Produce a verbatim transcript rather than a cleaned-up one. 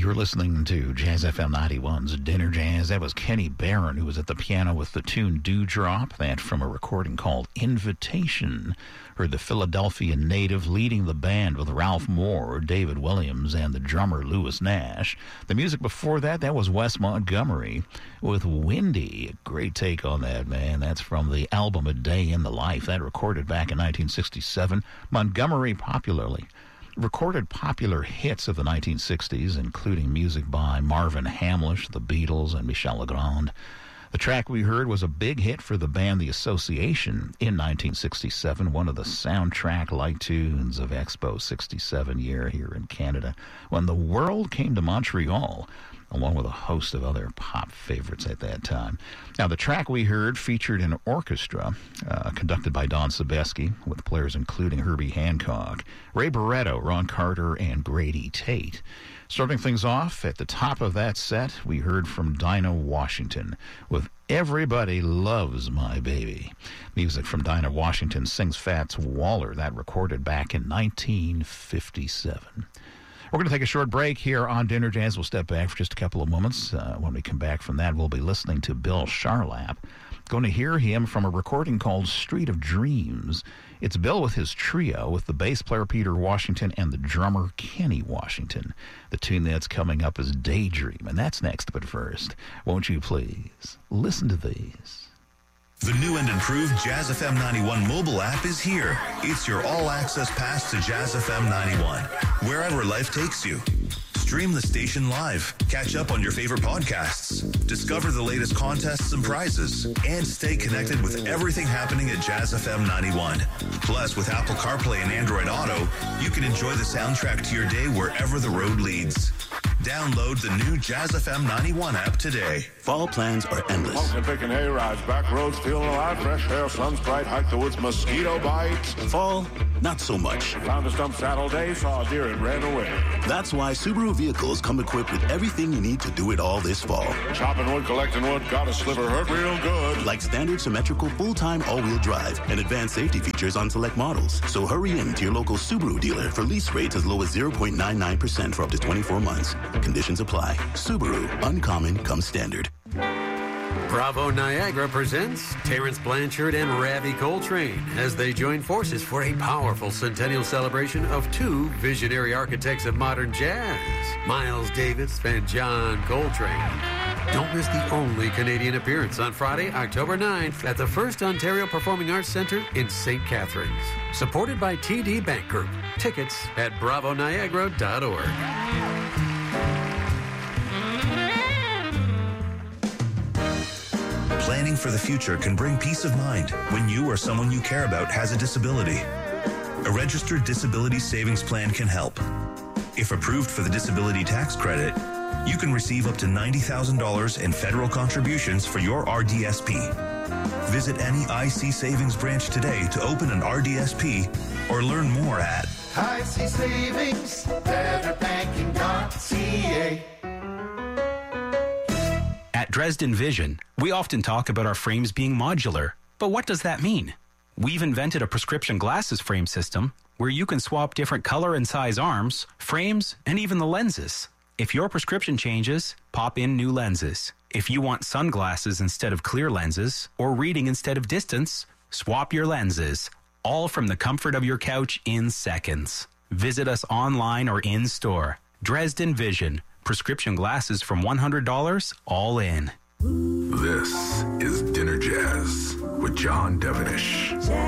You're listening to Jazz F M ninety-one's Dinner Jazz. That was Kenny Barron, who was at the piano with the tune Dewdrop, that from a recording called Invitation. Heard the Philadelphia native leading the band with Ralph Moore, David Williams, and the drummer Louis Nash. The music before that, that was Wes Montgomery with Windy. A great take on that, man. That's from the album A Day in the Life. That recorded back in nineteen sixty-seven. Montgomery popularly recorded popular hits of the nineteen sixties, including music by Marvin Hamlish, the Beatles, and Michel Legrand. The track we heard was a big hit for the band The Association in nineteen sixty-seven, one of the soundtrack-like tunes of Expo sixty-seven year here in Canada, when the world came to Montreal, along with a host of other pop favorites at that time. Now, the track we heard featured an orchestra uh, conducted by Don Sebesky, with players including Herbie Hancock, Ray Barretto, Ron Carter, and Grady Tate. Starting things off, at the top of that set, we heard from Dinah Washington with Everybody Loves My Baby. Music from Dinah Washington Sings Fats Waller, that recorded back in nineteen fifty-seven. We're going to take a short break here on Dinner Jazz. We'll step back for just a couple of moments. Uh, when we come back from that, we'll be listening to Bill Charlap. Going to hear him from a recording called Street of Dreams. It's Bill with his trio, with the bass player Peter Washington and the drummer Kenny Washington. The tune that's coming up is Daydream, and that's next. But first, won't you please listen to these? The new and improved Jazz F M ninety-one mobile app is here. It's your all-access pass to Jazz F M ninety-one, wherever life takes you. Stream the station live, catch up on your favorite podcasts, discover the latest contests and prizes, and stay connected with everything happening at Jazz F M ninety-one. Plus, with Apple CarPlay and Android Auto, you can enjoy the soundtrack to your day wherever the road leads. Download the new Jazz F M ninety-one app today. Fall plans are endless. Pumpkin picking hay rides, back roads feeling alive, fresh air, sun's bright, hike the woods, mosquito bites. Fall, not so much. Found a stump saddle day, saw a deer and ran away. That's why Subaru vehicles come equipped with everything you need to do it all this fall. Chopping wood, collecting wood, got a sliver, hurt real good. Like standard symmetrical full-time all-wheel drive and advanced safety features on select models. So hurry in to your local Subaru dealer for lease rates as low as zero point nine nine percent for up to twenty-four months. Conditions apply. Subaru, uncommon comes standard. Bravo Niagara presents Terrence Blanchard and Ravi Coltrane as they join forces for a powerful centennial celebration of two visionary architects of modern jazz, Miles Davis and John Coltrane. Don't miss the only Canadian appearance on Friday, October ninth at the First Ontario Performing Arts Centre in Saint Catharines. Supported by T D Bank Group. Tickets at bravo niagara dot org. Planning for the future can bring peace of mind when you or someone you care about has a disability. A registered disability savings plan can help. If approved for the disability tax credit, you can receive up to ninety thousand dollars in federal contributions for your R D S P. Visit any I C Savings branch today to open an R D S P or learn more at I C Savings, better banking dot C A. At Dresden Vision, we often talk about our frames being modular, but what does that mean? We've invented a prescription glasses frame system where you can swap different color and size arms, frames, and even the lenses. If your prescription changes, pop in new lenses. If you want sunglasses instead of clear lenses, or reading instead of distance, swap your lenses, all from the comfort of your couch in seconds. Visit us online or in-store. Dresden Vision. Prescription glasses from one hundred dollars, all in. This is Dinner Jazz with John Devenish.